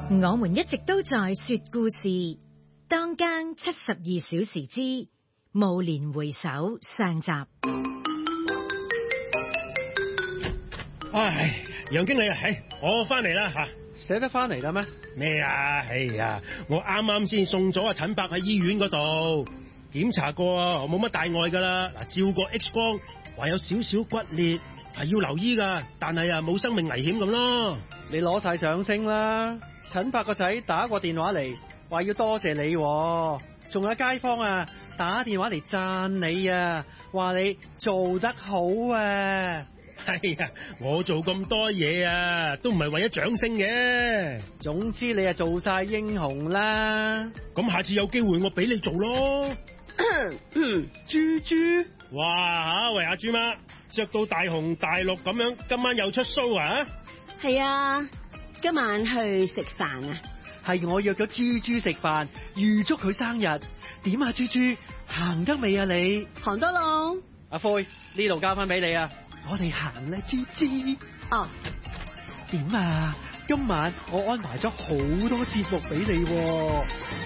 我們一直都在說故事，當更72小時之暮年回首上集。 唉，楊經理啊，我翻嚟啦吓， 捨得翻嚟啦咩？ 咩啊？哎呀，我啱啱先送咗阿陳伯喺醫院嗰度檢查過啊，冇乜大礙噶啦。嗱，照過 X 光，話有少少骨裂，係要留醫噶，但係啊冇生命危險咁咯。 你攞晒掌聲啦！陳伯個仔打過電話嚟，話要多謝你喎，仲有街坊啊打電話嚟讚你啊，話你做得好啊！ 係啊，我做咁多嘢啊，都唔係為咗掌聲嘅。 總之你啊做晒英雄啦！ 咁下次有機會我俾你做咯。 豬豬， 哇喂阿豬媽，着到大紅大綠咁樣，今晚又出 show 啊？ 係啊，今晚去食飯啊？ 係我約咗豬豬食飯，預祝佢生日。點啊豬豬，行得未啊你？ 行得咯。 阿灰，呢度交翻俾你啊！我哋行啦，豬豬。 哦。 點啊？今晚我安排咗好多節目俾你喎。